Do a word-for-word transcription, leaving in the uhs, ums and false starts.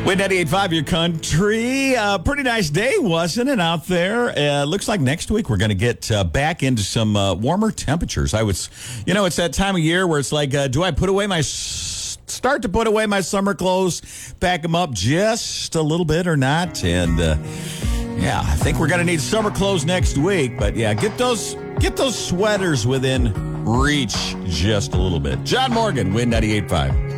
Win ninety-eight point five, your country. Uh, pretty nice day, wasn't it, out there? Uh, looks like next week we're going to get uh, back into some uh, warmer temperatures. I was, you know, it's that time of year where it's like, uh, do I put away my, s- start to put away my summer clothes, pack them up just a little bit or not? And, uh, yeah, I think we're going to need summer clothes next week. But, yeah, get those, get those sweaters within reach just a little bit. John Morgan, Win ninety-eight point five.